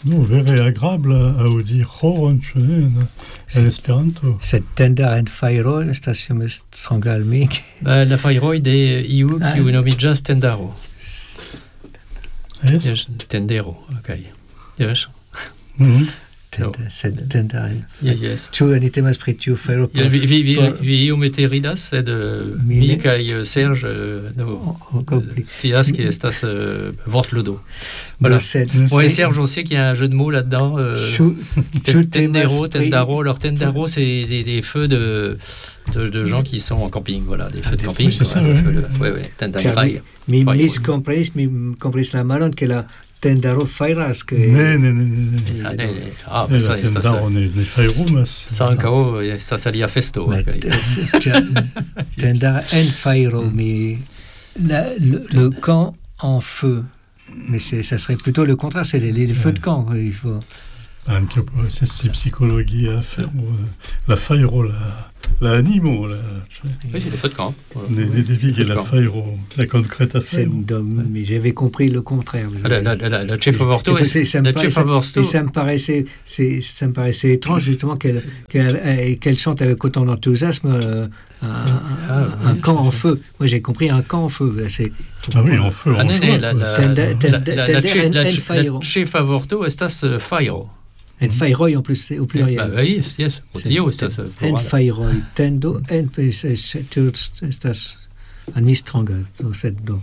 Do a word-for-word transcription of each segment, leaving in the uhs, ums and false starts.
No, vere agrable aŭdi ĥoron, ĉu ne, en Esperanto. Sed tenda en fajro estas iom stranga al mi. Bah, la fajroj de iu kiu nomiĝas tendaro. Yes. Yes, tendero, okej. Yes. Mhm. Tenda, sed tenda en. Yeah, yes. Ĉu ni temas pri tiu fajro? Ja, vi vi vi vi iomete ridas, sed uh, Mi mi ne- kaj uh, Serge uh, no, Compli- scias que estas uh, vortlodo. Voilà. Do, sed Bon, et Serge, on sait qu'il y a un jeu de mots là-dedans. Euh, ĉu ĉu temas Tendero, pri Tendaro. Alors, Tendaro, c'est des, des feux de, de, de gens qui sont en camping. Voilà, des feux de des camping. feux, c'est ça, quoi, le ouais. feu, le- ouais, ouais, Tendaro. Ĉar mi mi Fajro. miskomprenis, mi komprenis la malon ke la tendaro fajras ke Ne, ne, ne, ne, ne. Ah, ne, ne. Ah, Eh, bah, la ça, ça, tendaro ça, ne, ne fajro, mas... ça, encore, ça, ça lia festo. Mais, ok. euh, ĉar tenda en fajro, mi la, le, le camp en feu. Mais c'est, ça serait plutôt le contraire, c'est les, les feux de camp. Il faut... Anche se si psicologia afero, la fajro, la, la animo, la... cioè, Oui, c'est les feux de camp. Voilà. ne, ne devighe la fajro, la concreta C'est fajro. dom- mais j'avais compris le contraire. Ah, La, la, la, la chef avorto, Et c'est- ça me la paraissait- chef avorto. et ça me paraissait, c'est, ça me paraissait étrange justement qu'elle, qu'elle, euh, qu'elle chante avec autant d'enthousiasme euh, un, Ah, un oui, camp je- en feu. Moi j'ai compris un camp en feu. C'est, Ah oui, en feu, Ah, en ne, ne, joie, la, quoi. la, C'est- Tende- la, tende- la, la, tender chef- en- la, en la fajro. chef avorto estas uh, fajro. en fajroj en plus, c'est au pluriel. Bah, oui, yes. Tio estas uh, En plural. fajroj, tendo, en tu estas administranga, do sed do.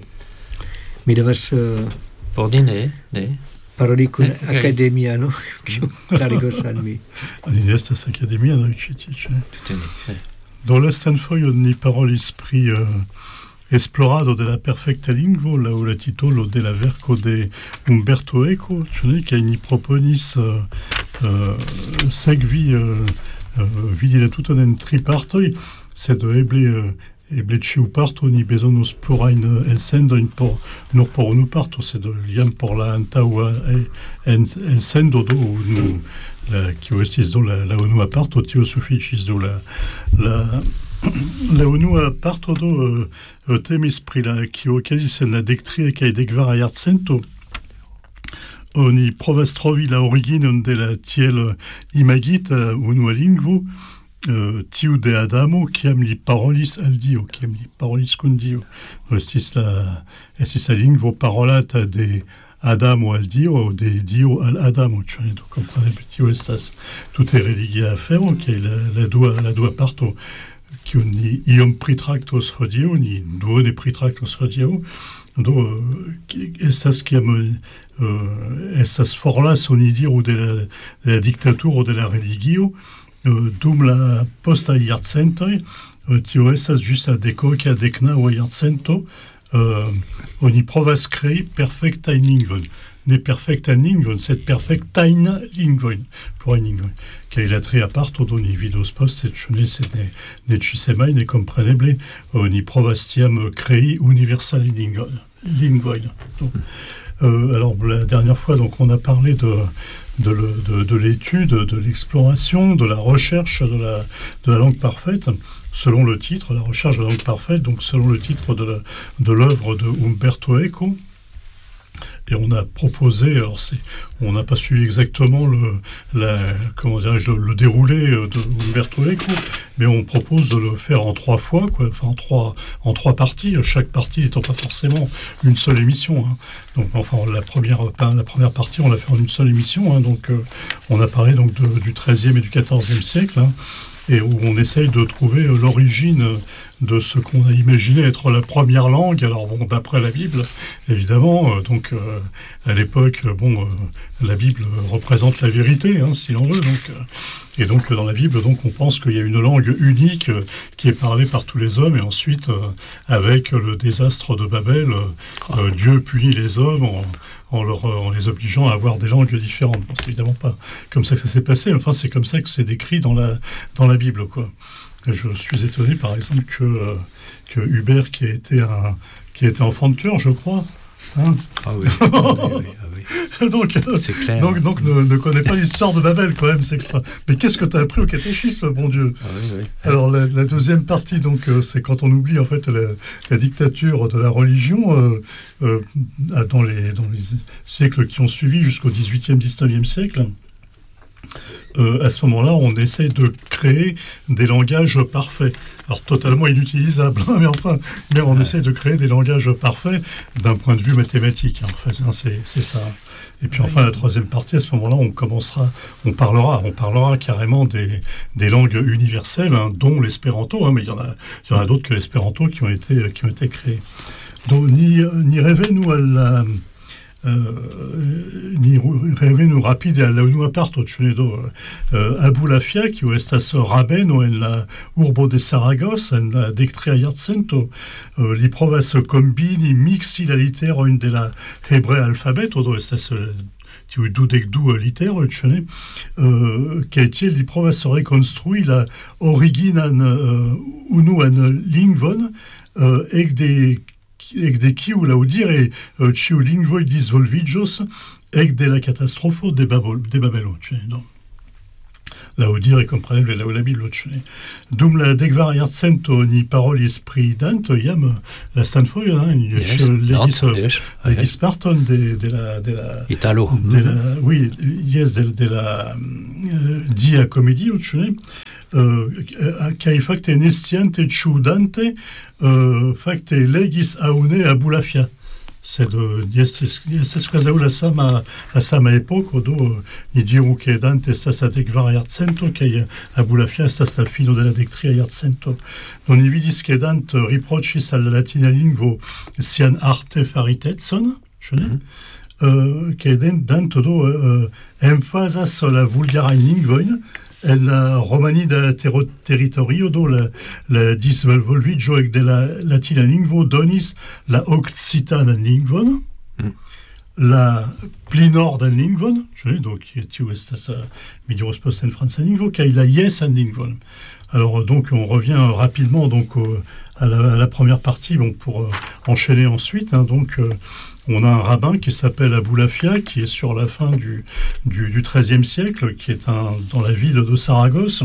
Mi devas uh, Por di ne, ne. paroli kun Eh, ok. akademiano, kiu klarigos al mi. Li estas akademianoj ĉi tie, ĉe. Tute ne. Do lastan fojo ni parolis pri uh, esplorado de la perfekta lingvo, laŭ la titolo de la verko de Umberto Eco, ĉu ne, kaj ni proponis uh, uh, sekvi uh, uh, vidi la tuton en tri partoj, sed eble uh, eble ĉiu parto ni bezonos plurajn uh, elsendojn por nur por unu parto, sed uh, jam por la antaŭa eh, en, elsendo do unu la kiu estis do la, la unua parto, tio sufiĉis do la la la unua parto do uh, temis pri la kiu okazis en la dektria kaj dekvara jarcento. Oni provas trovi la originon de la tiel imagita unua lingvo, uh, tiu de Adamo, kiam li parolis al Dio, kiam li parolis kun Dio. Estis la, estis la lingvo parolata de Adamo al Dio, o de Dio al Adamo, ĉu ne? Do kompreneble tio estas tute religia afero, kaj la, la dua la dua parto kiun ni iom pritraktos hodiaŭ, ni duone pritraktos hodiaŭ, do uh, estas kiam uh, estas forlas oni diru de la, de la diktaturo de la religio, uh, dum la posta jarcentoj, uh, tio estas ĝusta deko kaj deknaŭa jarcento, uh, oni provas krei perfektajn lingvojn. Ne perfektajn lingvojn, sed perfektajn lingvojn, plurajn lingvojn. Kaj la tria parto do ni vidos poste, ĉu ne, sed ne, ne ĉisemaj, ne kompreneble, oni provas tiam krei universalajn lingvojn. lingvojn. Donc, euh, alors, la dernière fois, donc, on a parlé de, de, le, de, de l'étude, de l'exploration, de la recherche de la, de la langue parfaite, selon le titre, la recherche de la langue parfaite, donc selon le titre de, la, de l'œuvre de Umberto Eco. Et on a proposé, alors c'est, on n'a pas suivi exactement le, la, comment dirais-je, le, le déroulé de Umberto Eco, mais on propose de le faire en trois fois, quoi, enfin en trois, en trois parties, chaque partie n'étant pas forcément une seule émission. Hein. Donc, enfin, la première, la première partie, on l'a fait en une seule émission. Hein, donc, euh, on a parlé donc de, du treizième et du quatorzième siècle. Hein, et où on essaye de trouver euh, l'origine de ce qu'on a imaginé être la première langue. Alors bon, d'après la Bible, évidemment, euh, donc euh, à l'époque, bon, euh, la Bible représente la vérité, hein, si l'on veut. Donc, euh, et donc dans la Bible, donc on pense qu'il y a une langue unique euh, qui est parlée par tous les hommes. Et ensuite, euh, avec le désastre de Babel, euh, euh, Dieu punit les hommes en En, leur, en les obligeant à avoir des langues différentes. Bon, c'est évidemment pas comme ça que ça s'est passé, enfin c'est comme ça que c'est décrit dans la, dans la Bible, quoi. Je suis étonné, par exemple, que, euh, que Hubert, qui a été, un, qui a été enfant de cœur, je crois, hein ah oui, ah oui, ah oui. donc, c'est clair. donc, donc ne, ne connaît pas l'histoire de Babel quand même, c'est extra. Mais qu'est-ce que tu as appris au catéchisme, bon Dieu? Ah, oui, oui. Alors la, la deuxième partie, donc, euh, c'est quand on oublie en fait la, la dictature de la religion euh, euh, dans, les, dans les siècles qui ont suivi jusqu'au dix-huitième, dix-neuvième siècle. Euh, à ce moment-là, on essaie de créer des langages parfaits. Alors, totalement inutilisables, hein, mais enfin, mais on ouais. essaie de créer des langages parfaits d'un point de vue mathématique, hein, en fait, hein, c'est, c'est ça. Et puis, enfin, la troisième partie, à ce moment-là, on commencera, on parlera, on parlera carrément des, des langues universelles, hein, dont l'espéranto, hein, mais il y en a, il y en a d'autres que l'espéranto qui ont été, qui ont été créés. Donc, ni, ni rêver, nous, à la... Uh, ni revenu rapide alla unua parto, cioè do uh, Abulafia, kiu estas rabeno en la urbo de Saragossa, en la dektria jarcento, uh, li provas kombini, mixi la literojn de la hebrea alfabeto, do estas uh, tiu dudek du literoj, ĉu uh, kaj tiel li provas rekonstrui la originan uh, unuan lingvon uh, ekde ekde kiu laŭdire uh, ĉiu lingvoj disvolviĝos ekde la katastrofo de, Babel, de Babelo. No. Laŭdire kompreneble laŭ la Biblo. Dum la dekvara jarcento ni parolis pri Dante jam lastan fojon, ni yes, legis, yes, legis parton de, de la... De la Italo. De la, mm-hmm. Oui, yes, de, de la uh, Dia Comedio, kaj uh, fakte nesciante ĉu Dante Uh, fakte legis aune Abulafia. Sed estis kvazaŭ la sama la sama epoko, do ni diru ke Dante estas la dekvara jarcento kaj Abulafia estas la fino de la dektria jarcento. Do ni vidis ke Dante riproĉis al la latina lingvo sian artefaritecon, ĉu ne? Uh, ke Dante do uh, emfazas la vulgarajn lingvojn en la romanida ter- territorio, do la, la disvolviĝo ekde la latina lingvo donis la okcitanan lingvon, mm. la pli nordan lingvon, donc tiu estas mi diros poste en franca lingvo, kaj la jesan lingvon. Alors donc on revient rapidement donc au, à, la, à la première partie, bon, pour euh, enchaîner ensuite. Hein, donc euh, on a un rabbin qui s'appelle Abulafia, qui est sur la fin du, du, du treizième siècle, qui est un, dans la ville de Saragosse,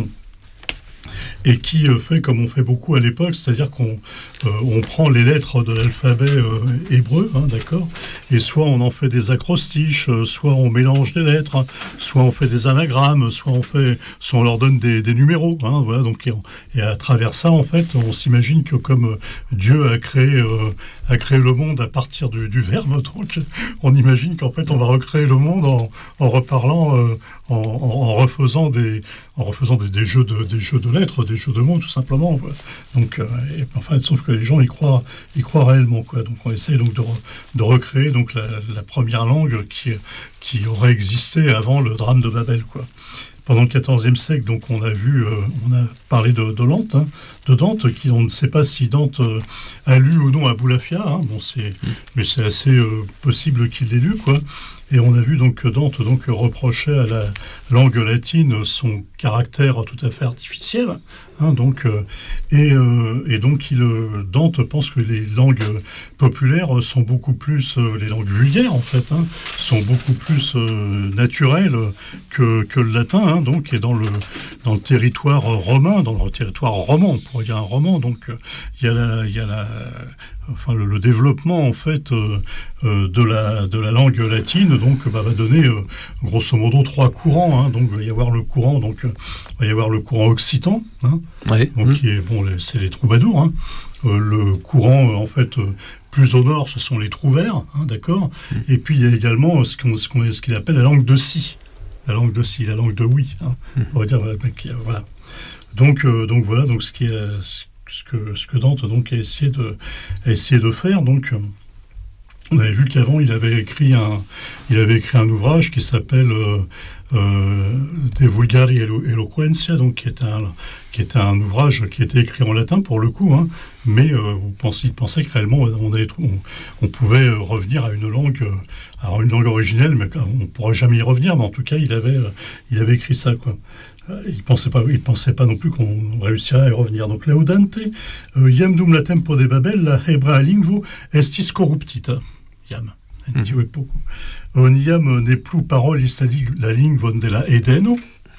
et qui euh, fait comme on fait beaucoup à l'époque, c'est-à-dire qu'on euh, on prend les lettres de l'alphabet euh, hébreu, hein, d'accord, et soit on en fait des acrostiches, euh, soit on mélange des lettres, soit on fait des anagrammes, soit on fait, soit on leur donne des, des numéros, hein, voilà. Donc et, on, et à travers ça, en fait, on s'imagine que comme euh, Dieu a créé euh, a créé le monde à partir du, du verbe, donc on imagine qu'en fait on va recréer le monde en, en reparlant, euh, en, en, en refaisant des en refaisant des, des jeux de des jeux de lettres, des jeux de mots, tout simplement. Voilà. Donc, euh, et, enfin, sauf que les gens y croient, y croient réellement, quoi. Donc, on essaie donc de, re, de recréer donc la, la première langue qui qui aurait existé avant le drame de Babel, quoi. Pendant le quatorzième siècle, donc on a vu, euh, on a parlé de, de Dante, hein, de Dante, qui on ne sait pas si Dante euh, a lu ou non Abulafia, hein, bon c'est, mais c'est assez euh, possible qu'il l'ait lu, quoi. Et on a vu donc que Dante donc reprochait à la langue latine son caractère tout à fait artificiel, hein, donc euh, et, euh, et donc il, Dante pense que les langues populaires sont beaucoup plus, euh, les langues vulgaires en fait, hein, sont beaucoup plus euh, naturelles que que le latin, hein, donc et dans le dans le territoire romain, dans le territoire roman, on pourrait dire un roman, donc il y a la il y a la enfin le, le développement en fait euh, euh, de la de la langue latine, donc bah, va donner euh, grosso modo trois courants, hein, donc il va y avoir le courant donc euh, va y avoir le courant occitan, hein, oui. donc mmh. qui est bon les, c'est les troubadours, hein, euh, le courant euh, en fait euh, plus au nord ce sont les trouvères, hein, d'accord, mmh. et puis il y a également ce qu'on ce qu'on ce qu'il appelle la langue de si, la langue de si, la langue de oui, hein, mmh. on va dire voilà, donc euh, donc voilà donc ce qui est ce que, ce que Dante donc, a, essayé de, a essayé de faire. Donc, on avait vu qu'avant, il avait écrit un, il avait écrit un ouvrage qui s'appelle euh, euh, De Vulgari Eloquentia, donc, qui, est un, qui était un ouvrage qui était écrit en latin pour le coup, hein, mais euh, vous pensez, il pensait que réellement on, allait, on, on pouvait revenir à une langue, à une langue originelle, mais on ne pourra jamais y revenir, mais en tout cas, il avait, il avait écrit ça, quoi. Il pensait pas, il pensait pas non plus qu'on réussirait à y revenir. Donc, Laudante, Iam dum la tempo de Babel, la hebrea lingvo estis corruptita. Iam. un tiu epoko. Oniam ne plus parole istadi la lingvon de la Edeno.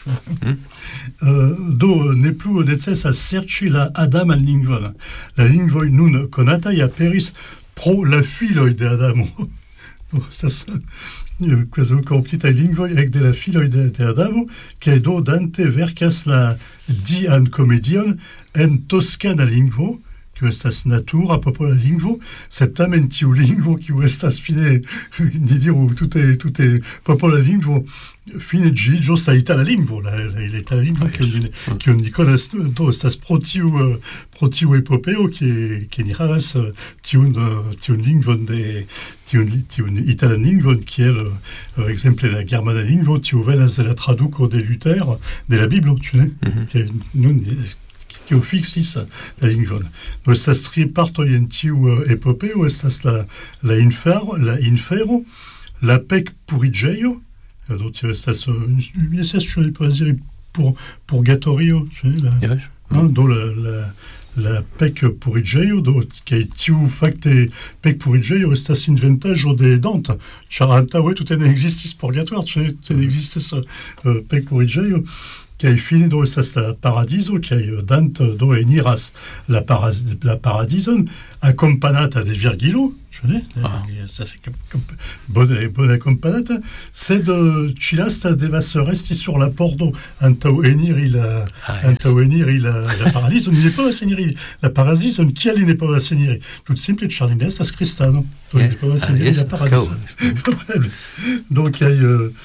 Uh, do ne plus necessa serĉi la Adaman lingvon. La lingvoj nun konataj aperis pro la filoj de Adamo. Estas kvazaŭ koruptitaj lingvoj ekde la filoj de, de Adamo, kaj do Dante verkas la dian komedion en toskana lingvo, kiu estas natura popola lingvo, sed tamen tiu lingvo kiu estas fine, ni diru tute tute popola lingvo, fine ĝiĝos la itala lingvo, la, la, la itala lingvo kiun kiun ni konas, do estas pro tiu uh, pro tiu epopeo ki ki ni havas uh, tiun uh, tiun lingvon de tiun tiun italan lingvon kiel uh, ekzemple la germana lingvo, tiu venas de la traduko de Luther de la Biblo, ĉu ne? Mm-hmm. Nun kiu fiksis la lingvon. Do estas tri partoj en tiu uh, epopeo, estas la la infero, la infero, la pek puriĝejo, do tio estas mi estas ĉu ne povas diri pour purgatorio, ĉu ne? La, hein, do la la la pek puriĝejo, do kaj tiu fakte pek puriĝejo estas inventaĵo de Dante, ĉar antaŭe tute ne ekzistis purgatoire, ĉu ne? Tute ne ekzistis uh, pek puriĝejo. Kaj fine do estas la paradizo, kaj Dante do eniras la, paras, la paradizon akompanata de virgilo, ĉu ne? Ah. Estas bone bone akompanata, sed ĉi lasta devas resti sur la pordo antaŭ eniri la ah, yes. antaŭ eniri la, la paradizon. Li ne povas eniri la paradizon, kial li ne povas eniri? Tout simple, ĉar li ne estas kristano. Do li ne povas eniri la paradizon. Donc kaj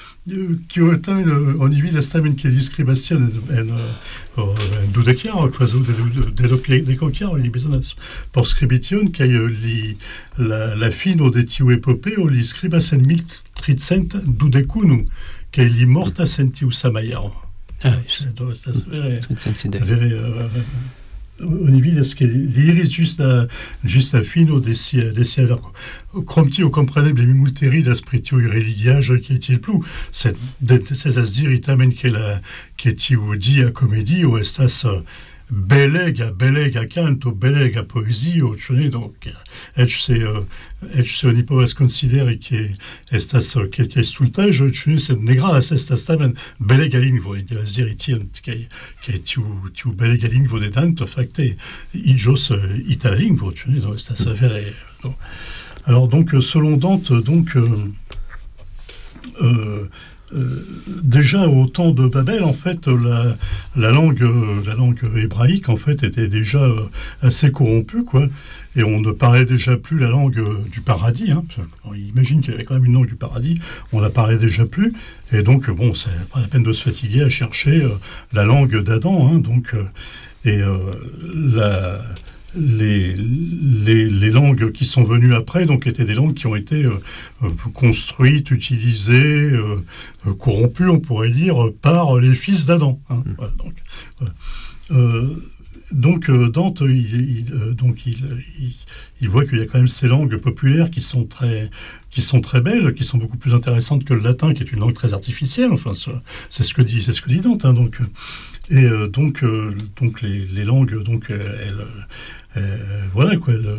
kiu tamen oni vidas tamen ke li skribas tion en en dudekjaro, kvazaŭ de dekokjaro li bezonas por skribi tion, kaj li la la fino de tiu epopeo li skribas en mil tricent dudekunu, kaj li mortas en tiu sama jaro. Ah, do estas vere vere oni vidas ke li iris ĝis la ĝis la fino de sia de sia verko. Krom tio kompreneble mi multe ridas pri tiuj religiaĵoj kiel tiel plu, sed necesas diri tamen ke la ke tiu dia komedio estas belega, belega kanto, belega poezio, ĉu ne? Donc eĉ se eĉ se oni povas konsideri ke estas kelkaj stultaĵoj, ĉu ne? Sed ne gravas, estas tamen belega lingvo, oni devas diri tion, kaj kaj tiu tiu belega lingvo de Dante fakte iĝos itala lingvo, ĉu ne? Do estas vere. Do. Alors donc selon Dante, donc euh, euh, Euh, déjà au temps de Babel, en fait, la, la langue, euh, la langue hébraïque, en fait, était déjà euh, assez corrompue, quoi. Et on ne parlait déjà plus la langue euh, du paradis. Hein. On imagine qu'il y avait quand même une langue du paradis. On la parlait déjà plus. Et donc, bon, c'est pas la peine de se fatiguer à chercher euh, la langue d'Adam. Hein, donc, euh, et euh, la Les, les, les langues qui sont venues après donc étaient des langues qui ont été euh, construites, utilisées, euh, corrompues, on pourrait dire, par les fils d'Adam. Hein. Mmh. Voilà, donc, voilà. Euh, donc Dante, il, il, donc il, il, il voit qu'il y a quand même ces langues populaires qui sont très, qui sont très belles, qui sont beaucoup plus intéressantes que le latin, qui est une langue très artificielle. Enfin, c'est ce que dit, c'est ce que dit Dante. Hein, donc, et euh, donc, euh, donc les, les langues, donc elles, elles, voilà quoi, elles,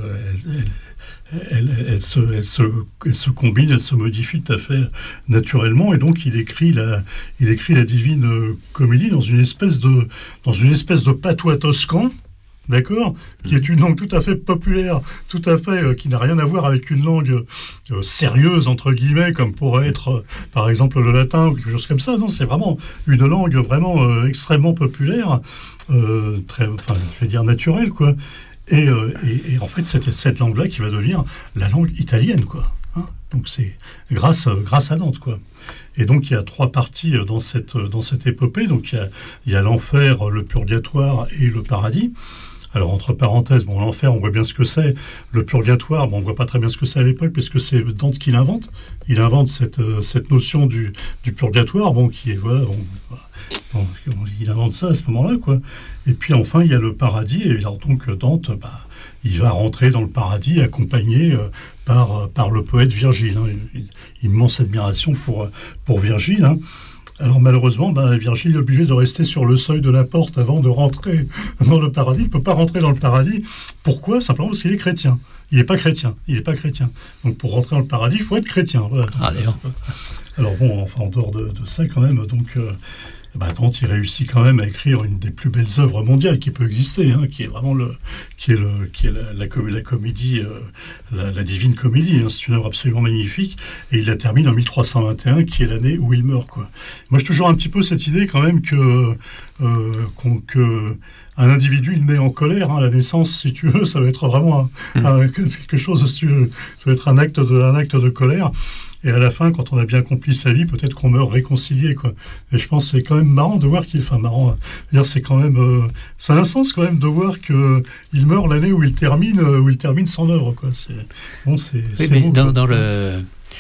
elles, elles, elles, se, elles, se, elles se combinent, elles se modifient tout à fait naturellement. Et donc, il écrit la, il écrit la Divine Comédie dans une espèce de, dans une espèce de patois toscan. D'accord, qui est une langue tout à fait populaire, tout à fait euh, qui n'a rien à voir avec une langue euh, sérieuse entre guillemets, comme pourrait être euh, par exemple le latin ou quelque chose comme ça. Non, c'est vraiment une langue vraiment euh, extrêmement populaire, euh, très, enfin, je vais dire naturelle, quoi. Et, euh, et, et en fait, c'est cette langue-là qui va devenir la langue italienne, quoi. Hein, donc c'est grâce grâce à Dante, quoi. Et donc il y a trois parties dans cette dans cette épopée. Donc il y a il y a l'enfer, le purgatoire et le paradis. Alors, entre parenthèses, bon, l'enfer, on voit bien ce que c'est. Le purgatoire, bon, on ne voit pas très bien ce que c'est à l'époque, puisque c'est Dante qui l'invente. Il invente cette, euh, cette notion du, du purgatoire, bon, qui est, voilà, bon, bon, il invente ça à ce moment-là, quoi. Et puis, enfin, il y a le paradis, et alors, donc, Dante, bah, il va rentrer dans le paradis, accompagné euh, par, par le poète Virgile. Hein. Immense admiration pour, pour Virgile, hein. Alors malheureusement, bah, Virgile est obligé de rester sur le seuil de la porte avant de rentrer dans le paradis. Il ne peut pas rentrer dans le paradis. Pourquoi ? Simplement parce qu'il est chrétien. Il n'est pas chrétien. Il n'est pas chrétien. Donc pour rentrer dans le paradis, il faut être chrétien. Voilà. Donc, ah, d'ailleurs. Alors bon, enfin en dehors de, de ça quand même, donc... Euh, Bah, Dante, il réussit quand même à écrire une des plus belles œuvres mondiales qui peut exister, hein, qui est vraiment le, qui est le, qui est la, la, com- la comédie, euh, la, la divine comédie. Hein, c'est une œuvre absolument magnifique, et il la termine en mille trois cent vingt et un, qui est l'année où il meurt, quoi. Moi, j'ai toujours un petit peu cette idée quand même que, euh, qu'on, que un individu, il naît en colère, hein, à la naissance, si tu veux, ça va être vraiment un, mmh. un, quelque chose, si tu veux, ça va être un acte de, un acte de colère. Et à la fin, quand on a bien accompli sa vie, peut-être qu'on meurt réconcilié, quoi. Et je pense que c'est quand même marrant de voir qu'il... Enfin, marrant, dire, c'est quand même... Euh, ça a un sens, quand même, de voir qu'il meurt l'année où il termine, euh, où il termine son œuvre, quoi. C'est... Bon, c'est... Oui, c'est mais beau, dans, quoi. dans le...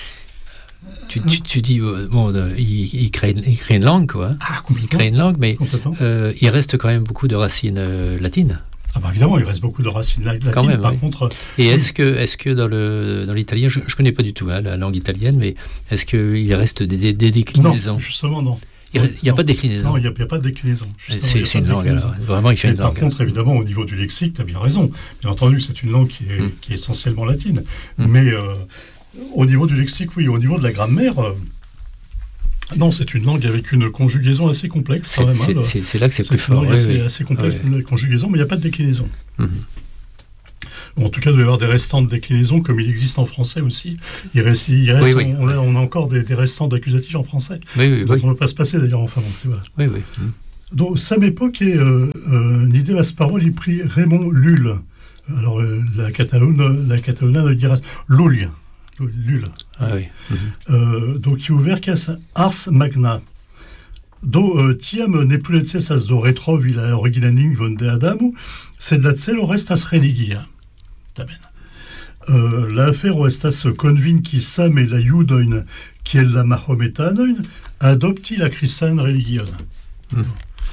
Tu, tu, tu dis, euh, bon, euh, il, il, crée, il crée une langue, quoi. Ah, il crée une langue, mais euh, il reste quand même beaucoup de racines euh, latines. Ah bah évidemment, il reste beaucoup de racines latines, quand même, par oui. contre... Et est-ce que, est-ce que dans, le, dans l'italien, je ne connais pas du tout hein, la langue italienne, mais est-ce qu'il reste des, des, des déclinaisons ? Non, justement, non. Il n'y a pas de déclinaison. Non, il n'y a, a pas de déclinaison. C'est, c'est une langue, alors. Vraiment, il fait et une par langue. Par contre, évidemment, au niveau du lexique, tu as bien raison. Bien entendu, c'est une langue qui est, mm. qui est essentiellement latine. Mm. Mais euh, au niveau du lexique, oui. Au niveau de la grammaire... Euh, non, c'est une langue avec une conjugaison assez complexe. C'est, quand même, c'est, hein, c'est, c'est là que c'est, c'est plus fort. C'est une langue oui, assez, oui. assez complexe, oui. la conjugaison, mais il n'y a pas de déclinaison. Mm-hmm. Bon, en tout cas, il doit y avoir des restants de déclinaison, comme il existe en français aussi. Il reste, il reste, oui, oui, on, oui. A, on a encore des, des restants d'accusatifs en français. Oui, oui, donc oui. on ne peut pas se passer d'ailleurs. Enfin, bon, c'est voilà. Oui, oui. Mm. Donc, Sam époque est euh, euh, l'idée la parole, il prit Raymond Lull. Alors, euh, la Catalone, la Catalona ne dira Lull. Lull. Ah oui. Mm-hmm. Euh, donc, qui ouvert qu'à Ars Magna. Do uh, tiam ne plus necessas do retrovi la original lingvon de Adamu, sed la celo restas religia. Tamen. Uh, la afero estas convinki same la judojn kiel la mahometanojn adopti la krisan religion. Mm.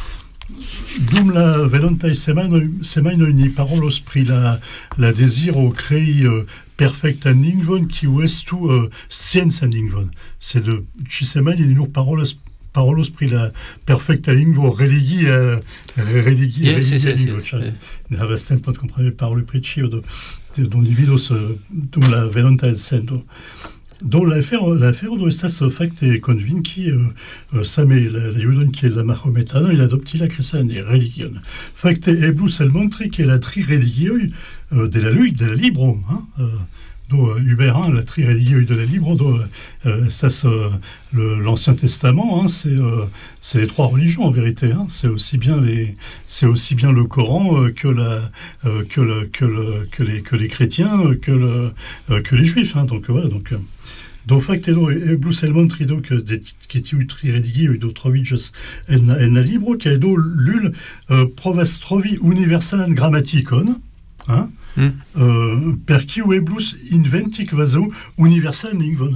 Dum la venontaj semajnoj ni parolos pri la, la deziro krei uh, perfektan lingvon kiu estu uh, sciencan lingvon. Sed uh, ĉi semajn ni nur parolas Parolos pri la perfekta lingvo religia religia religia lingvo. Ne havas tempon kompreni paroli pri ĉio do do ni vidos dum la venonta elsendo. Do la afero la afero do estas fakte konvinki uh, same la, la judon kiel la mahometano il adopti la krisan religion. Fakte eblus elmontri ke la tri religioj uh, de la luy de la libro, hein, uh, do Hubert un, la tri religieux de la Libre, do, euh, ça, c'est, le, l'Ancien Testament, hein, c'est, euh, c'est les trois religions en vérité. Hein, c'est aussi bien les, c'est aussi bien le Coran euh, que la, euh, que le, que le, que les, que les chrétiens, euh, que le, euh, que les Juifs. Hein, donc voilà, donc. Euh, Do facte do eblus elmontri do que de que tiu tri religieux do troviĝas en en la libro kaj do Lull euh, provas trovi universalan gramatikon, hein. Mm. Uh, per kiu eblus inventi kvazaŭ universalan lingvon.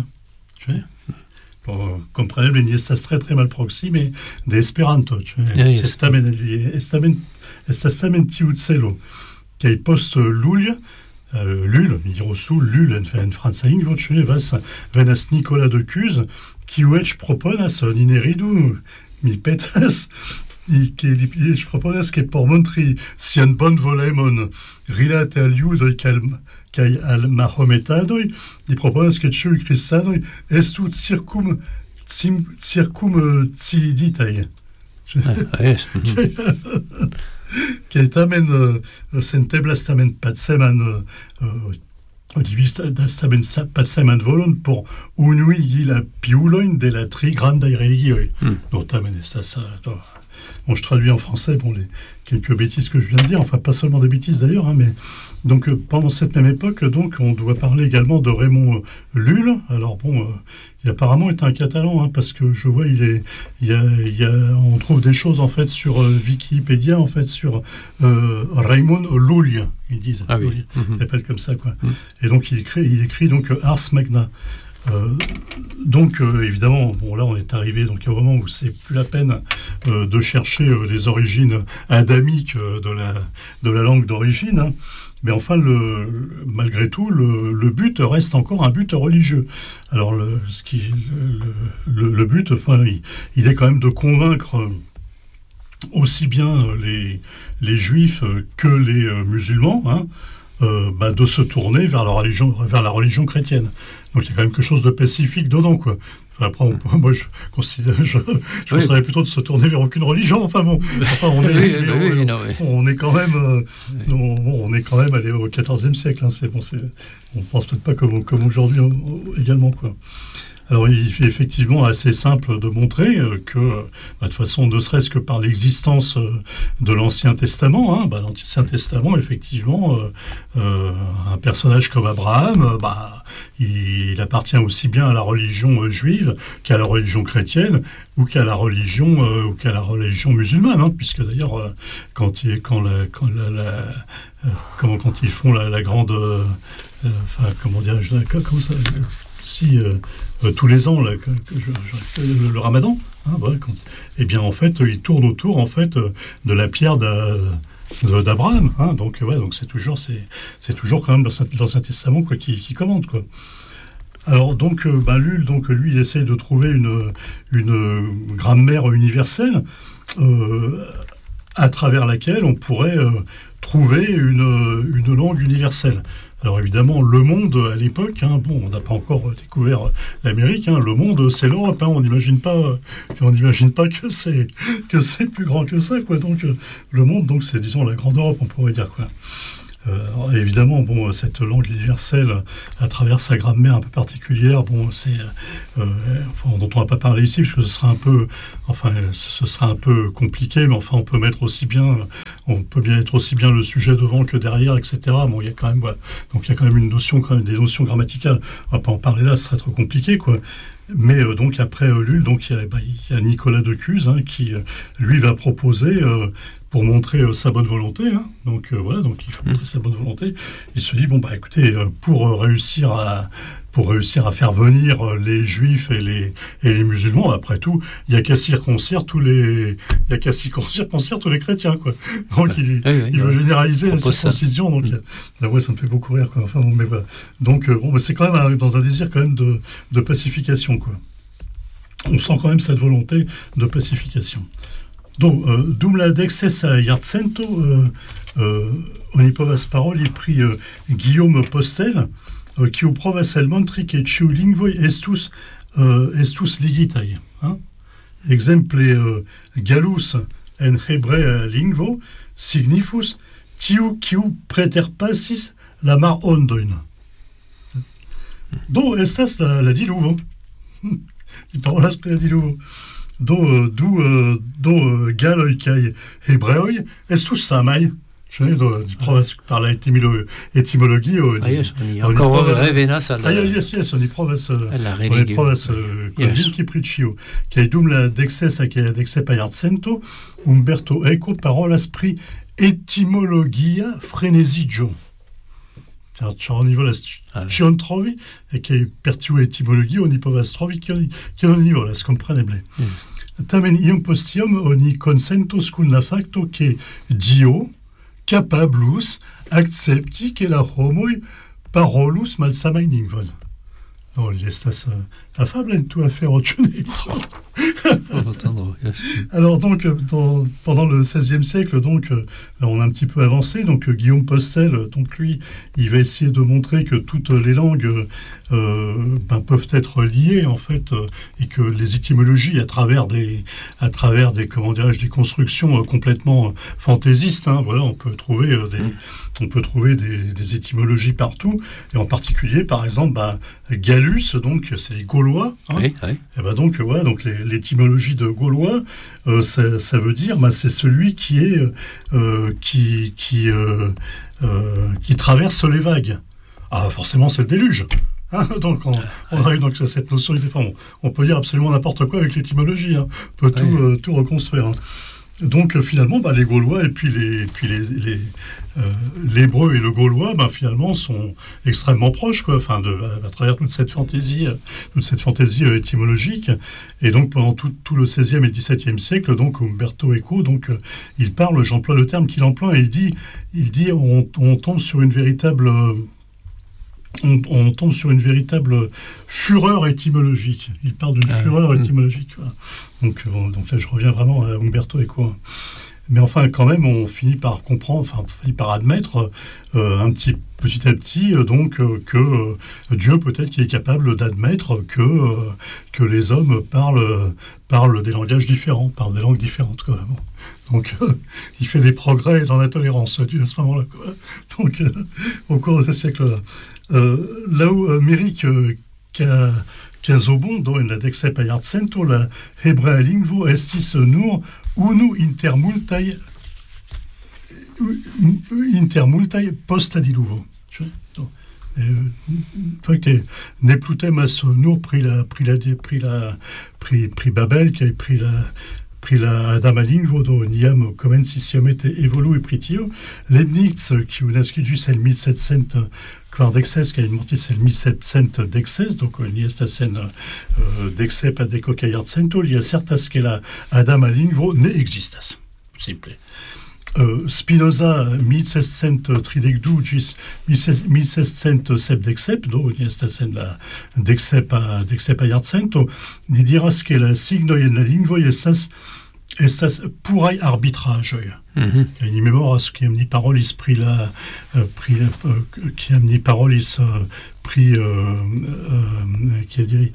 Kompreneble ni estas tre tre malproksime de Esperanto. Yeah, sed tamen tamen estas tamen tiu celo kaj post Lull Uh, Lull, mi diros tout, Lull en, en franca lingvo, ĉu ne vas venas Nicolas de Cuse, kiu eĉ proponas, ni ne ridu, mi petas, ke li eĉ proponas ke por montri sian bonvolemon rilate al judoj kaj al mahometanoj, li proponas ke ĉiuj kristanoj estu circum circum ciditaj. Kaj tamen uh, senteblas tamen paceman uh, odivistas tamen paceman volon por unui la piulojn de la tri grandaj religioj. Mm. Do tamen estas uh, do, bon, je traduis en français bon, les quelques bêtises que je viens de dire, enfin pas seulement des bêtises d'ailleurs, hein, mais donc euh, pendant cette même époque, donc on doit parler également de Raymond euh, Lull. Alors bon, euh, il apparemment est un Catalan, hein, parce que je vois il est, il y a, il y a, on trouve des choses en fait sur euh, Wikipédia en fait sur euh, Raymond Lull, ils disent, ah oui. Lull, mm-hmm. ils l'appellent comme ça quoi. Mm. Et donc il écrit, il écrit donc Ars Magna. Euh, donc euh, évidemment, bon là on est arrivé donc à un moment où c'est plus la peine euh, de chercher euh, les origines adamiques euh, de la de la langue d'origine, hein. Mais enfin le, malgré tout le, le but reste encore un but religieux. Alors le ce qui le, le, le but, enfin il, il est quand même de convaincre aussi bien les les juifs que les euh, musulmans, hein, euh, bah, de se tourner vers la religion vers la religion chrétienne. Donc il y a quand même quelque chose de pacifique dedans, quoi. Enfin, après, on, moi, je considère, je, je oui. conseillerais plutôt de se tourner vers aucune religion. Enfin bon, enfin, on, est, oui, on, oui, on, non, oui. on est quand même, euh, oui. on, on est quand même allé au quatorzième siècle. Hein, c'est bon, c'est, on pense peut-être pas comme, comme aujourd'hui euh, également, quoi. Alors, il est effectivement assez simple de montrer que, bah, de toute façon, ne serait-ce que par l'existence de l'Ancien Testament, hein, bah, l'Ancien Testament, effectivement, euh, euh, un personnage comme Abraham, bah, il, il appartient aussi bien à la religion euh, juive qu'à la religion chrétienne ou qu'à la religion euh, ou qu'à la religion musulmane, hein, puisque d'ailleurs, euh, quand, il, quand, la, quand, la, la, euh, comment, quand ils font la, la grande, euh, enfin, comment dirais-je, comment ça, si euh, euh, tous les ans là, que, que je, je, le, le Ramadan, hein, voilà, quand, eh bien en fait il tourne autour en fait de la pierre d'A, de, d'Abraham, hein, donc ouais, donc c'est toujours c'est, c'est toujours quand même dans l'Ancien Testament quoi qui, qui commande quoi. Alors donc euh, bah, Lull donc lui il essaye de trouver une une grammaire universelle euh, à travers laquelle on pourrait euh, trouver une une langue universelle. Alors évidemment, le monde à l'époque, hein, bon, on n'a pas encore découvert l'Amérique, hein, le monde c'est l'Europe, hein, on n'imagine pas, on n'imagine pas que c'est que c'est plus grand que ça, quoi. Donc le monde, donc c'est disons la grande Europe, on pourrait dire quoi. Euh, alors, évidemment, bon, cette langue universelle, à travers sa grammaire un peu particulière, bon, c'est euh, enfin, dont on va pas parler ici, parce que ce sera un peu, enfin, ce sera un peu compliqué, mais enfin, on peut mettre aussi bien, on peut bien être aussi bien le sujet devant que derrière, et cetera. Bon, il y a quand même, voilà. Donc il y a quand même une notion, quand même des notions grammaticales. On va pas en parler là, ce serait trop compliqué, quoi. Mais euh, donc après euh, Lull, donc il y a, bah, y a Nicolas de Cuse, hein, qui euh, lui va proposer euh, pour montrer euh, sa bonne volonté. Hein, donc euh, voilà, donc il faut montrer sa bonne volonté. Il se dit bon bah écoutez, euh, pour euh, réussir à pour réussir à faire venir euh, les juifs et les et les musulmans, après tout, il y a qu'à circoncire tous les il y a qu'à circoncire tous les chrétiens quoi. Donc il, oui, oui, il veut oui. généraliser la circoncision. Ça. Donc mmh. là, ouais, ça me fait beaucoup rire quoi. Enfin bon, mais voilà. Donc euh, bon, bah, c'est quand même un, dans un désir quand même de de pacification. Quoi. On sent quand même cette volonté de pacification. Donc, euh, dum la dexessa iarcento, euh, euh, oni povas paroli pri euh, Guillaume Postel, euh, qui provas el montri ke ĉiuj lingvoj estus euh, estus ligitaj. Hein? Exemple euh, gallus en hebrea lingvo signifus tiu kiu preterpasis la mar ondojn. Do estas la, la diluvo. Di parolas pri la diluvo. Do du uh, do uh, galoj kaj hebreoj estus samaj. Di provas par la etimolo- etimologio. Ah yes, oni encore revenas al la... Ah yes, yes, oni provas oni provas konvinki pri ĉio. Kaj dum la deksesa kaj la deksepa jarcento Umberto Eco parolas pri etimologia freneziĝo. Ĉar oni volas ĉion trovi, kaj per tiu etimologio oni povas trovi kion oni volas, kompreneble. Tamen iom post iom oni konsentos kun la fakto ke Dio kapablus akcepti ke la homoj parolus malsamajn lingvojn. No, li estas afable en tout affaire otune. Alors donc, dans, pendant le seizième siècle, donc, là, on a un petit peu avancé. Donc Guillaume Postel, donc lui, il va essayer de montrer que toutes les langues euh, ben, peuvent être liées en fait, euh, et que les étymologies, à travers des, à travers des, comment dirais-je, des constructions euh, complètement euh, fantaisistes, hein, voilà, on peut trouver euh, des, on peut trouver des, des étymologies partout, et en particulier, par exemple, bah, Gallus, donc c'est les Gaulois. Hein, oui, oui. Et ben donc, ouais, donc les, l'étymologie de Gaulois, euh, ça, ça veut dire, bah, c'est celui qui est, euh, qui, qui, euh, euh, qui traverse les vagues. Ah, forcément, c'est le déluge. Hein, donc, on, on arrive donc à cette notion. Enfin, on, on peut dire absolument n'importe quoi avec l'étymologie. Hein. On peut tout, oui. euh, tout reconstruire. Hein. Donc finalement, bah, les Gaulois et puis les, puis les, les euh, l'hébreu et le gaulois, bah, finalement, sont extrêmement proches, quoi. Enfin, de, à, à travers toute cette fantaisie, toute cette fantaisie euh, étymologique. Et donc pendant tout, tout le seizième et le dix-septième siècle, donc Umberto Eco, donc euh, il parle, j'emploie le terme qu'il emploie, et il dit, il dit, on, on tombe sur une véritable euh, On, on tombe sur une véritable fureur étymologique. Il parle d'une ah, fureur mmh. étymologique. Voilà. Donc, euh, donc là, je reviens vraiment à Umberto Eco. Mais enfin, quand même, on finit par comprendre, enfin, on finit par admettre euh, un petit, petit à petit, euh, donc, euh, que euh, Dieu peut-être qui est capable d'admettre que, euh, que les hommes parlent, parlent des langages différents, parlent des langues différentes, quoi. Bon. Donc, euh, il fait des progrès dans la tolérance, Dieu, à ce moment-là, quoi. Donc, euh, au cours de ce siècle-là. Euh, là où euh, Méric euh, Casaubon, do en la dexep jarcento, la hebrea lingvo estis nur unu inter multaj inter multaj post adiluvo. Fakte ne plutem as nur pri la pri la pri la pri pri Babel qui a pris la pri la Adama lingvo do niam komencis iomete evolui pri tio. Leibniz, kiu naskiĝis en mil sept-cent kvar dek-ses, kaj mortis en mil sept-cent dek-ses, donc li estas en uh, dek-sep a dekoka jarcento, li asertas ke la Adama lingvo ne ekzistas. Simple. Uh, Spinoza mil sept-cent tridek-du ĝis mil sept-cent sepdek-sep, do li estas en la dek-sep a dek-sep a jarcento, li diras ke la signoj en la lingvoj estas estas puraj arbitraĵoj. Mm-hmm. Kaj ni memoras kiam ni parolis pri la pri la kiam ni parolis pri kiel diri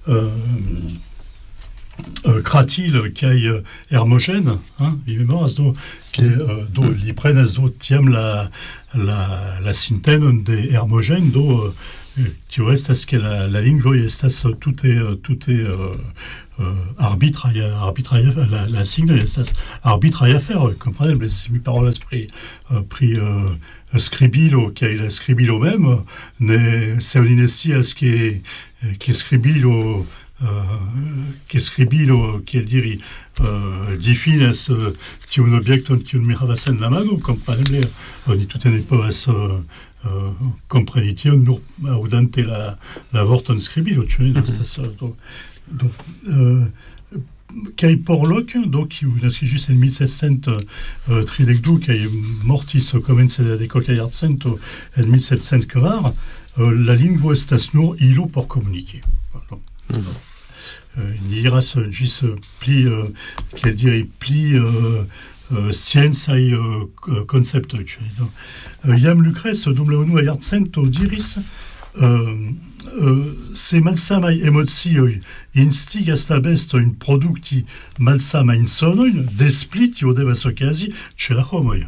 Kratil kaj Hermogène, hein, vi memoras do ke do li prenas do tiam la la la sintenon de Hermogène do tio estas ke la la lingvoj estas tute tute Uh, arbitraja, arbitraja, la, la signe estas arbitraja afero, kompreneble, se mi parolas pri, uh, pri uh, skribilo, kaj la skribilo mem, ne, se oni ne scias ke, ke skribilo uh, ke skribilo, kiel diri, uh, difinas uh, tiun objekton, kiun mi havas en la mano, kompreneble, oni tute ne povas uh, uh, kompreni tion nur aŭdante la, la vorton skribilo, ĉu ne? Mm-hmm. Estas, uh, do, donc euh, kaj Porlock, donc qui naskiĝis en mil sept-cent tridek-du kaj mortis komence de dekoka jarcento en mil sept-cent kvar, euh, la lingvo estas nur ilo por komuniki. Mm. Euh, ni iras ĝis pli euh, kiel diri pli euh, uh, sciencaj uh, konceptoj. Uh, Jam Lucrece dum la unua jarcento diris Uh, uh, se malsamaj emocioj instigas la bestojn produkti malsamajn sonojn, des pli tio devas okazi ĉe la homoj.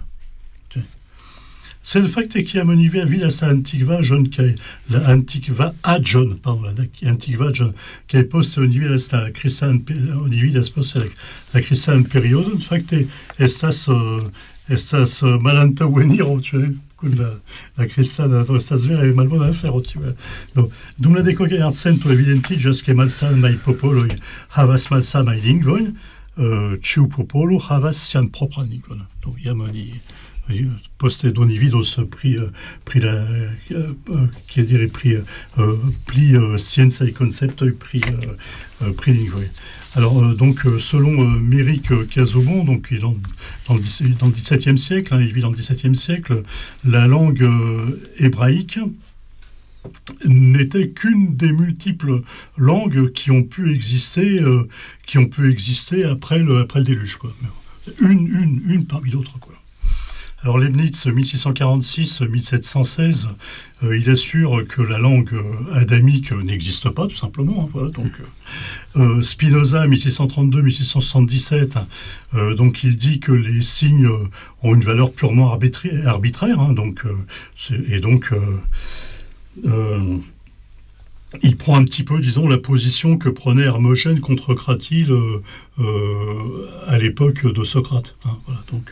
Sed fakte kiam oni vidas la antikvaĵon kaj la antikvaĵon, pardon, la antikvaĵon, kaj poste oni vidas la kristanan, oni vidas poste la, la kristanan periodon, fakte estas uh, estas uh, malantaŭeniro, ĉu ne? Kun la, la kristana estas vere malbona afero. Donc, dum la dekoka jarcento evidentiĝas ke malsamaj popoloj havas malsamaj lingvojn, uh, ĉiu popolo havas sian propran lingvon. Do jam oni poste do ni vidos pri pri la kiel diri pri pli sciencaj konceptoj pri pri lingvoj. Alors, euh, donc, euh, selon euh, Méric Casaubon, donc, il est dans, dans, le, dans le dix-septième siècle, hein, il vit dans le dix-septième siècle, la langue euh, hébraïque n'était qu'une des multiples langues qui ont pu exister, euh, qui ont pu exister après le, après le déluge, quoi. Une, une, une parmi d'autres, quoi. Alors Leibniz, mille six cent quarante-six à mille sept cent seize, euh, il assure que la langue euh, adamique n'existe pas, tout simplement. Hein, voilà, donc, euh, Spinoza, mille six cent trente-deux à mille six cent soixante-dix-sept, euh, donc il dit que les signes euh, ont une valeur purement arbitra- arbitraire. Hein, donc, euh, c'est, et donc, euh, euh, il prend un petit peu, disons, la position que prenait Hermogène contre Cratyle euh, euh, à l'époque de Socrate. Hein, voilà, donc...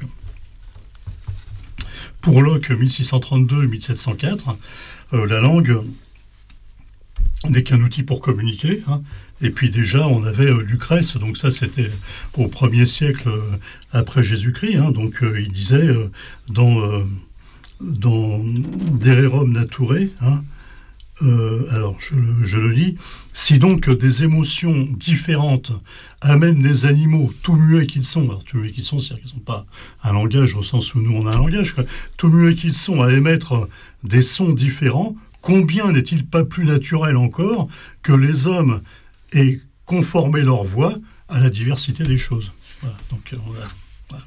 Pour Locke, mille six cent trente-deux à mille sept cent quatre, euh, la langue n'est qu'un outil pour communiquer, hein, Et puis déjà, on avait euh, Lucrèce, donc ça c'était au premier siècle euh, après Jésus-Christ. Hein, donc euh, il disait euh, dans, euh, dans De Rerum Naturae, hein, euh, alors je, je le lis, si donc des émotions différentes amènent les animaux, tout muets qu'ils sont, alors tout muets qu'ils sont, c'est-à-dire qu'ils n'ont pas un langage au sens où nous on a un langage, quoi, tout muets qu'ils sont à émettre des sons différents, combien n'est-il pas plus naturel encore que les hommes aient conformé leur voix à la diversité des choses. Voilà, donc, euh, voilà, voilà.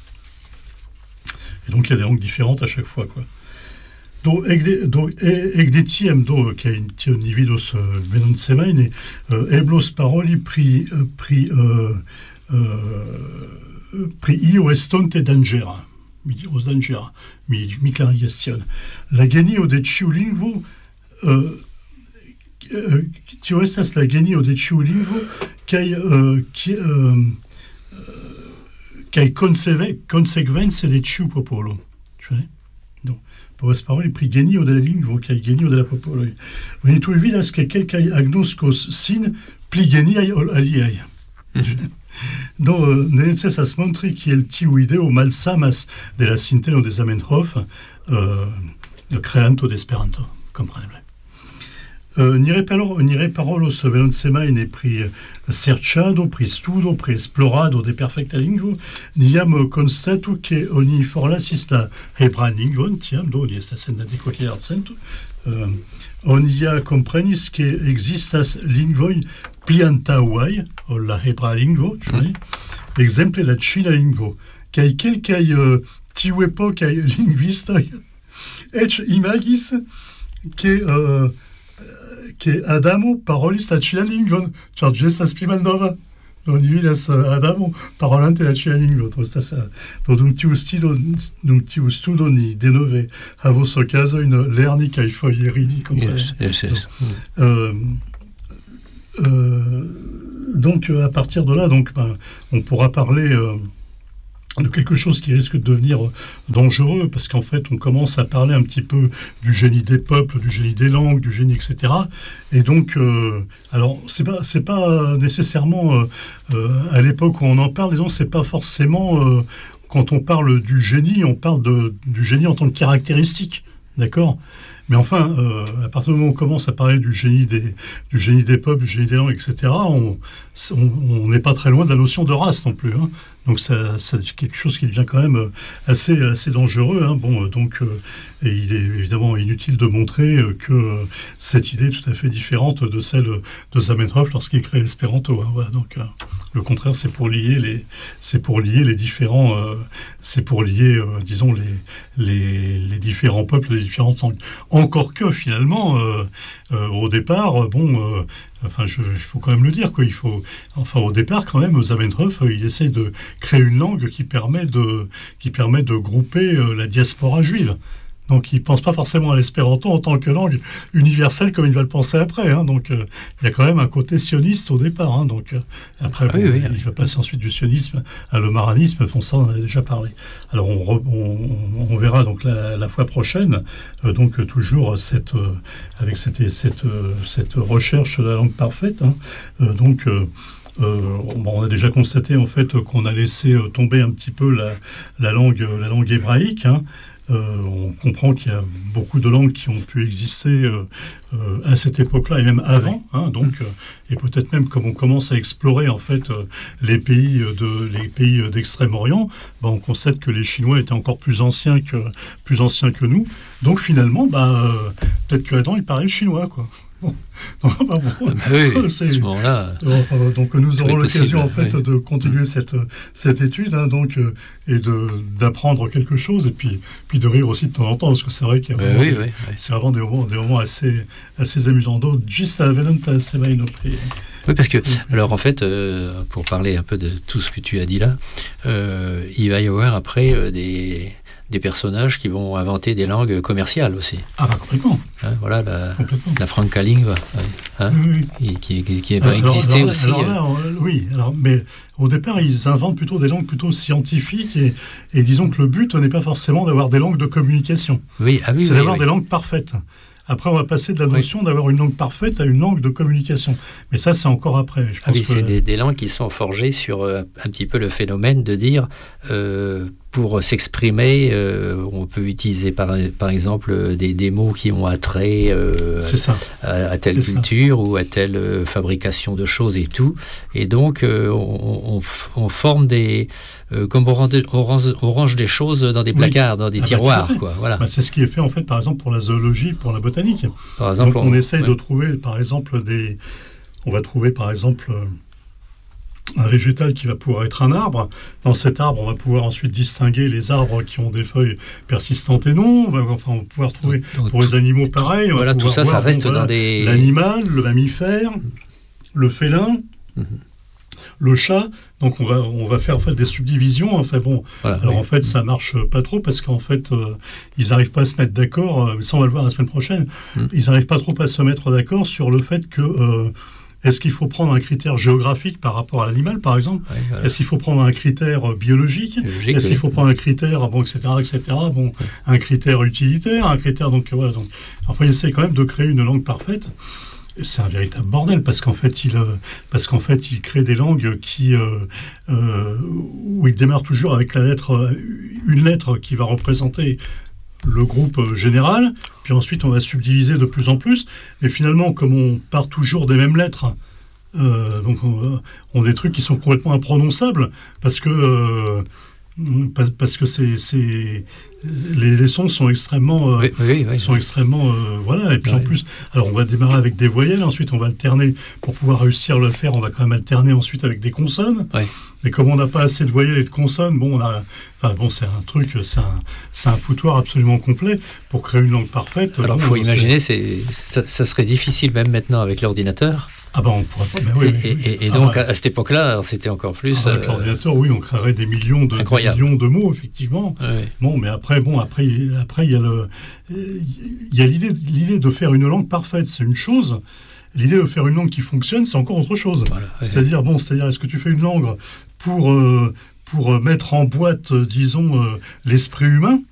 Et donc il y a des langues différentes à chaque fois, quoi. Do egdetiem do kai tio ni vidos venon semaine eblos paroli pri pri pri io estonte dangera mi diros dangera mi mi clarigacion la genio de ciu lingvo tio estas la genio de ciu lingvo kai kai consequence de ciu popolo, tu vois. Povas paroli pri genio de la lingvo kaj genio de la popoloj. Oni tuj vidas ke kelkaj agnoskos sin pli geniaj ol aliaj. Do ne necesas montri kiel tiu ideo malsamas de la sinteno de Zamenhof, uh, kreanto de Esperanto, kompreneble. Uh, ni reparo, ni reparolos venon semajne pri serĉado, pri studo, pri esplorado de perfekta lingvo, ni jam konstatu ke oni forlasis la hebran lingvon, tiam do li estas en la dekdua jarcento. Uh, oni ja komprenis ke ekzistas lingvoj pli antaŭaj ol la hebra lingvo, ĉu ne? Ekzemple la ĉina lingvo, kaj kelkaj uh, tiuepokaj lingvistoj eĉ imagis ke uh, che Adamo parolis la ĉian lingvon, ĉar ĝi estas pli malnova. Do ni vidas Adamo parolante la ĉian lingvon. Do estas do dum tiu studo, dum tiu studo ni denove havos okazojn lerni kaj foje ridi. Yes, yes, yes. Euh, euh, donc à partir de là, donc ben, on pourra parler euh, de quelque chose qui risque de devenir dangereux, parce qu'en fait, on commence à parler un petit peu du génie des peuples, du génie des langues, du génie, et cetera. Et donc, euh, alors, c'est pas, c'est pas nécessairement, euh, euh, à l'époque où on en parle, disons, c'est pas forcément, euh, quand on parle du génie, on parle de, du génie en tant que caractéristique, d'accord ? Mais enfin, euh, à partir du moment où on commence à parler du génie des, du génie des peuples, du génie des langues, et cetera, on on n'est pas très loin de la notion de race non plus. Hein. Donc ça, c'est quelque chose qui devient quand même assez, assez dangereux. Hein. Bon, donc, euh, et il est évidemment inutile de montrer que euh, cette idée est tout à fait différente de celle de Zamenhof lorsqu'il crée l'espéranto. Hein. Voilà, donc, euh, le contraire, c'est pour lier les, c'est pour lier les différents, euh, c'est pour lier, euh, disons, les, les, les différents peuples, les différentes langues. Encore que finalement, euh, euh, au départ, bon, euh, enfin, je, il faut quand même le dire, quoi. Il faut, enfin, au départ, quand même, Zamenhof, il essaie de créer une langue qui permet de, qui permet de grouper euh, la diaspora juive. Donc, il ne pense pas forcément à l'espéranto en tant que langue universelle comme il va le penser après. Hein. Donc, euh, il y a quand même un côté sioniste au départ. Hein. Donc, euh, après, oui, bon, oui, il oui. va passer ensuite du sionisme à l'omaranisme. Bon, ça, on en a déjà parlé. Alors, on, re, on, on verra donc la, la fois prochaine, euh, donc toujours cette, euh, avec cette, cette, euh, cette recherche de la langue parfaite. Hein. Euh, donc, euh, Euh, bon, on a déjà constaté en fait qu'on a laissé euh, tomber un petit peu la, la langue, la langue hébraïque. Hein. Euh, on comprend qu'il y a beaucoup de langues qui ont pu exister euh, euh, à cette époque-là et même avant. Hein, donc, euh, et peut-être même comme on commence à explorer en fait euh, les pays de les pays d'Extrême-Orient, ben, on constate que les Chinois étaient encore plus anciens que plus anciens que nous. Donc finalement, bah, euh, peut-être que Adam il parlait chinois, quoi. Bon. Non, bah bon, ah oui, c'est... à ce moment-là, euh, donc nous aurons l'occasion en fait oui. de continuer mmh. cette, cette étude hein, donc, euh, et de, d'apprendre quelque chose et puis, puis de rire aussi de temps en temps parce que c'est vrai qu'il y a vraiment, oui, des, oui, oui. c'est vraiment des moments, des moments assez, assez amusants. Donc, juste à Valenta Semainopri. Oui, parce que, alors en fait, euh, pour parler un peu de tout ce que tu as dit là, euh, il va y avoir après euh, des... des personnages qui vont inventer des langues commerciales aussi. Ah bah complètement. Hein, voilà la, la franca lingua, hein, oui, oui. qui, qui, qui va alors, exister alors, aussi. Alors là, euh... oui, alors, mais au départ, ils inventent plutôt des langues plutôt scientifiques et, et disons que le but n'est pas forcément d'avoir des langues de communication. Oui, ah oui, c'est oui, d'avoir oui. des langues parfaites. Après, on va passer de la notion oui. d'avoir une langue parfaite à une langue de communication. Mais ça, c'est encore après. Je pense ah oui, que... c'est des, des langues qui sont forgées sur euh, un petit peu le phénomène de dire... Euh, pour s'exprimer, euh, on peut utiliser par, par exemple des, des mots qui ont attrait euh, à, à telle c'est culture ça. Ou à telle euh, fabrication de choses et tout. Et donc, euh, on, on, on forme des... Euh, comme on, rend, on, range, on range des choses dans des placards, oui. dans des ah tiroirs. Bah, quoi, voilà. Bah, c'est ce qui est fait, en fait, par exemple, pour la zoologie, pour la botanique. Par exemple, donc, on, on essaye ouais. de trouver, par exemple, des... On va trouver, par exemple... un végétal qui va pouvoir être un arbre. Dans cet arbre, on va pouvoir ensuite distinguer les arbres qui ont des feuilles persistantes et non. On va, enfin, on va pouvoir trouver donc, pour tout, les animaux pareil. Voilà, tout ça, voir, ça reste bon, voilà, dans des... l'animal, le mammifère, le félin, mm-hmm. le chat. Donc, on va, on va faire en fait, des subdivisions. Enfin, bon, voilà, alors, oui. en fait, ça marche pas trop parce qu'en fait, euh, ils n'arrivent pas à se mettre d'accord. Euh, ça, on va le voir la semaine prochaine. Mm. Ils n'arrivent pas trop à se mettre d'accord sur le fait que... Euh, est-ce qu'il faut prendre un critère géographique par rapport à l'animal, par exemple ouais, voilà. Est-ce qu'il faut prendre un critère biologique, biologique Est-ce oui. qu'il faut prendre un critère, bon, et cetera, et cetera. Bon, ouais. un critère utilitaire, un critère donc voilà. Donc, enfin, il essaie quand même de créer une langue parfaite. C'est un véritable bordel parce qu'en fait, il, euh, parce qu'en fait, il crée des langues qui, euh, euh, où il démarre toujours avec la lettre, une lettre qui va représenter le groupe général, puis ensuite on va subdiviser de plus en plus, mais finalement comme on part toujours des mêmes lettres, euh, donc on, on a des trucs qui sont complètement imprononçables, parce que euh, parce que c'est, c'est les, les sons sont extrêmement euh, oui, oui, oui, sont oui. extrêmement euh, voilà, et puis oui. en plus, alors on va démarrer avec des voyelles, ensuite on va alterner, pour pouvoir réussir à le faire, on va quand même alterner ensuite avec des consonnes. Oui. Mais comme on n'a pas assez de voyelles et de consonnes, bon, on a, enfin bon, c'est un truc, c'est un, c'est un foutoir absolument complet pour créer une langue parfaite. Alors, il bon, faut imaginer, c'est, ça, ça serait difficile même maintenant avec l'ordinateur. Ah ben, on pourrait pas. Mais oui, et, oui, oui. et, et donc, ah, à, à cette époque-là, c'était encore plus. Ah, avec euh, l'ordinateur, oui, on créerait des millions de, des millions de mots, effectivement. Oui. Bon, mais après, bon, après, après, il y a le, il y a l'idée, l'idée de faire une langue parfaite, c'est une chose. L'idée de faire une langue qui fonctionne, c'est encore autre chose. Voilà, ouais. C'est-à-dire, bon, c'est-à-dire, est-ce que tu fais une langue pour, euh, pour mettre en boîte, euh, disons, euh, l'esprit humain ?